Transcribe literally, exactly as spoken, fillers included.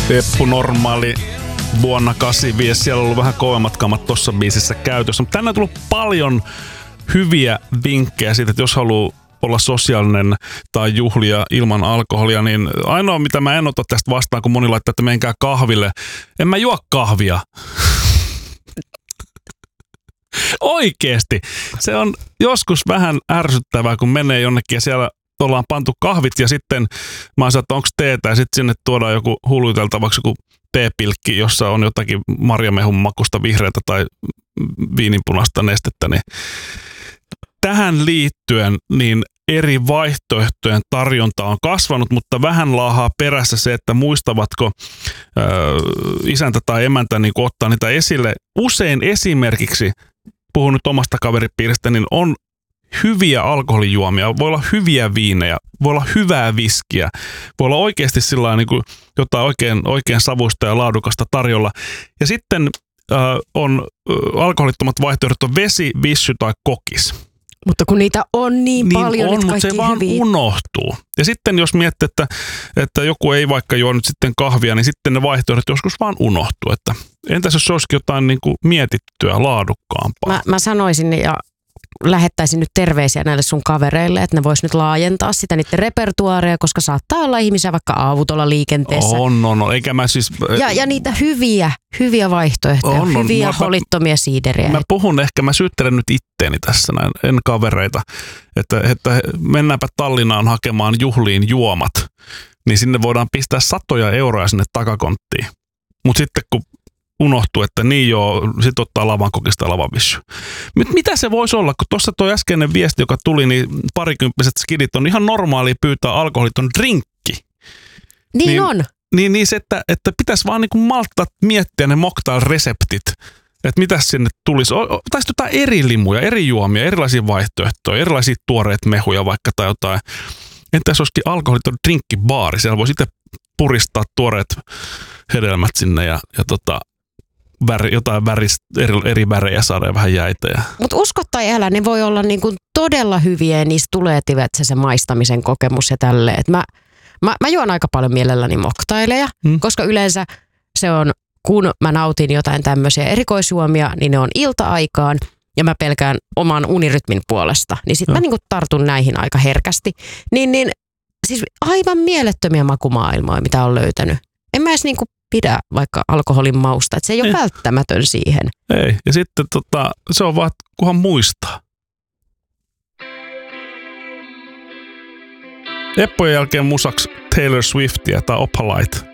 Eppu Normaali vuonna kahdeksankymmentäviisi. Siellä on ollut vähän kovemmat kamat tuossa biisissä käytössä. Mutta tänne on tullut paljon hyviä vinkkejä siitä, että jos haluaa olla sosiaalinen tai juhlia ilman alkoholia, niin ainoa mitä mä en ota tästä vastaan, kun moni laittaa, että menkää kahville. En mä juo kahvia. Oikeesti. Se on joskus vähän ärsyttävää, kun menee jonnekin ja siellä ollaan pantu kahvit ja sitten mä sanon, että onko teetä ja sitten sinne tuodaan joku hulluteltavaksi joku teepilkki, jossa on jotakin marjamehun makusta vihreätä tai viininpunaista nestettä. Niin tähän liittyen niin eri vaihtoehtojen tarjonta on kasvanut, mutta vähän laahaa perässä se, että muistavatko ö, isäntä tai emäntä niin ottaa niitä esille. Usein esimerkiksi, puhun nyt omasta kaveripiiristä, niin on hyviä alkoholijuomia, voi olla hyviä viinejä, voi olla hyvää viskiä, voi olla oikeasti sillä niin kuin jotain oikein, oikein savuista ja laadukasta tarjolla. Ja sitten äh, on äh, alkoholittomat vaihtoehdot on vesi, vissy tai kokis. Mutta kun niitä on niin, niin paljon, on, mutta se hyviä. vaan unohtuu. Ja sitten jos miettii, että, että joku ei vaikka juo nyt sitten kahvia, niin sitten ne vaihtoehdot joskus vaan unohtuu. Että entäs jos olisikin jotain niin kuin mietittyä, laadukkaampaa? Mä, mä sanoisin ja lähettäisin nyt terveisiä näille sun kavereille, että ne vois nyt laajentaa sitä niiden repertuaaria, koska saattaa olla ihmisiä vaikka autolla liikenteessä. On, on, on. Eikä mä siis... Ja, ja niitä hyviä, hyviä vaihtoehtoja, on, on. hyviä mä, holittomia siideriä. Mä puhun ehkä, mä syyttelen nyt itteeni tässä näin, en kavereita, että, että mennäänpä Tallinnaan hakemaan juhliin juomat, niin sinne voidaan pistää satoja euroja sinne takakonttiin. Mutta sitten kun unohtuu, että niin joo, sit ottaa lavan kokista lavanvissy. Mitä se voisi olla, kun tuossa tuo äskeinen viesti, joka tuli, niin parikymppiset skidit on ihan normaali pyytää alkoholiton drinkki. Niin, niin on. Niin, niin se, että, että pitäisi vaan niin malttaa miettiä ne mocktail-reseptit, että mitä sinne tulisi. Taisi jotain eri limuja, eri juomia, erilaisia vaihtoehtoja, erilaisia tuoreet mehuja vaikka tai jotain. Entäs olisikin alkoholiton drinkkibaari, siellä voi sitten puristaa tuoreet hedelmät sinne ja, ja tota, väri, jotain väris, eri, eri värejä saada ja vähän jäitä. Ja... Mutta usko tai älä, ne voi olla niinku todella hyviä ja niistä tulee se, se maistamisen kokemus ja tälleen. Mä, mä, mä juon aika paljon mielelläni moktaileja, hmm. koska yleensä se on, kun mä nautin jotain tämmöisiä erikoisjuomia, niin ne on ilta-aikaan ja mä pelkään oman unirytmin puolesta. Niin sit no. mä niinku tartun näihin aika herkästi. Niin, niin siis aivan mielettömiä makumaailmoja, mitä on löytänyt. En mä edes niinku pidä vaikka alkoholin mausta, että se ei ole ei. välttämätön siihen. Ei, ja sitten tota, se on vaan, kunhan muistaa. Eppojen jälkeen musaksi Taylor Swiftia tai Opalite.